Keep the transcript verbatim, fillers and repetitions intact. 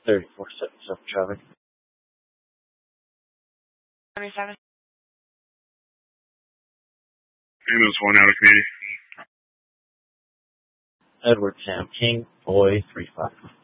thirty-four seventy-seven traffic. twenty-seven. Ambulance one out of community. Edward Sam King, boy three five.